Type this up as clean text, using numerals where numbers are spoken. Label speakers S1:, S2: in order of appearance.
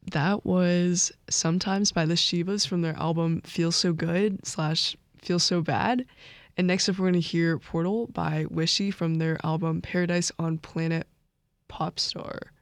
S1: That was Sometimes by the Shivas from their album Feel So Good slash Feel So Bad. And next up, we're going to hear Portal by Wishy from their album Paradise on Planet Popstar.